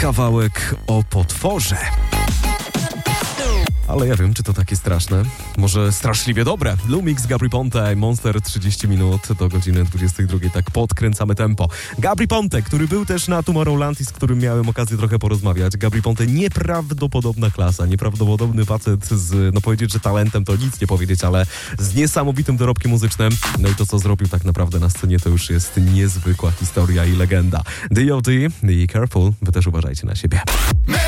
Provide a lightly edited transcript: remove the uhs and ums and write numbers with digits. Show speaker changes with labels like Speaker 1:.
Speaker 1: kawałek o potworze. Ale ja wiem, czy to takie straszne. Może straszliwie dobre. Lumix, Gabry Ponte, Monster 30 minut do godziny 22. Tak podkręcamy tempo. Gabry Ponte, który był też na Tomorrowland i z którym miałem okazję trochę porozmawiać. Gabry Ponte, nieprawdopodobna klasa, nieprawdopodobny facet z, no powiedzieć, że talentem to nic nie powiedzieć, ale z niesamowitym dorobkiem muzycznym. No i to, co zrobił tak naprawdę na scenie, to już jest niezwykła historia i legenda. D.O.D. i Careful, wy też uważajcie na siebie.